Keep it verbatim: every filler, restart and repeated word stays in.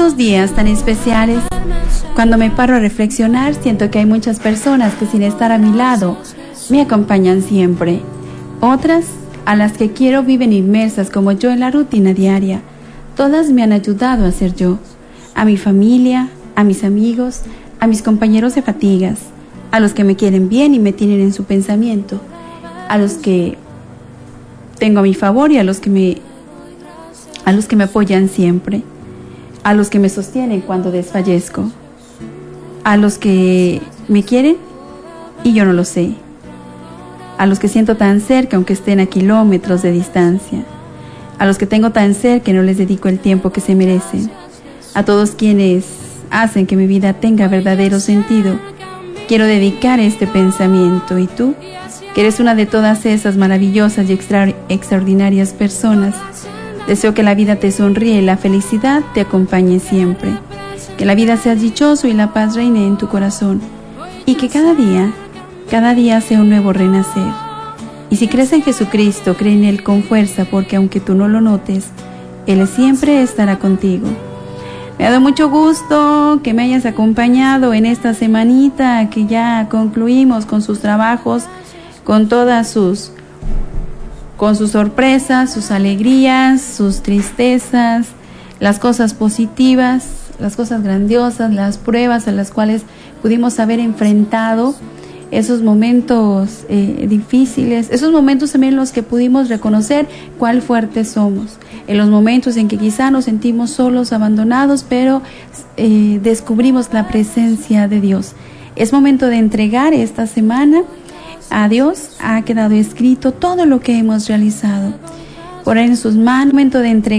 estos días tan especiales, cuando me paro a reflexionar, siento que hay muchas personas que sin estar a mi lado me acompañan siempre. Otras, a las que quiero, viven inmersas como yo en la rutina diaria. Todas me han ayudado a ser yo, a mi familia, a mis amigos, a mis compañeros de fatigas, a los que me quieren bien y me tienen en su pensamiento, a los que tengo a mi favor y a los que me, a los que me apoyan siempre, a los que me sostienen cuando desfallezco, a los que me quieren y yo no lo sé, a los que siento tan cerca aunque estén a kilómetros de distancia, a los que tengo tan cerca y no les dedico el tiempo que se merecen, a todos quienes hacen que mi vida tenga verdadero sentido. Quiero dedicar este pensamiento. ¿Y tú? Que eres una de todas esas maravillosas y extra, extraordinarias personas. Deseo que la vida te sonríe y la felicidad te acompañe siempre. Que la vida sea dichoso y la paz reine en tu corazón. Y que cada día, cada día sea un nuevo renacer. Y si crees en Jesucristo, cree en Él con fuerza, porque aunque tú no lo notes, Él siempre estará contigo. Me ha dado mucho gusto que me hayas acompañado en esta semanita que ya concluimos con sus trabajos, con todas sus, con sus sorpresas, sus alegrías, sus tristezas, las cosas positivas, las cosas grandiosas, las pruebas a las cuales pudimos haber enfrentado, esos momentos eh, difíciles, esos momentos también en los que pudimos reconocer cuál fuertes somos, en los momentos en que quizá nos sentimos solos, abandonados, pero eh, descubrimos la presencia de Dios. Es momento de entregar esta semana a Dios. Ha quedado escrito todo lo que hemos realizado. Por en sus manos, momento de entregar